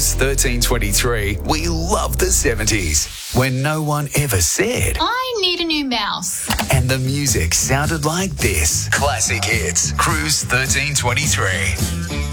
Cruise 1323, we love the 70s, when no one ever said, I need a new mouse. and the music sounded like this. Classic hits, Cruise 1323.